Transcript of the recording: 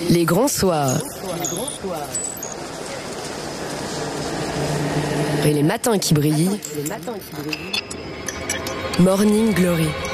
Les grands soirs. Et les matins qui brillent. Morning Glory.